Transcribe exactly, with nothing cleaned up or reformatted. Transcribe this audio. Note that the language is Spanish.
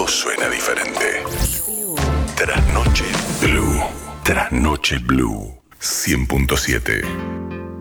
todo suena diferente. Trasnoche Blue. Trasnoche Blue. cien punto siete.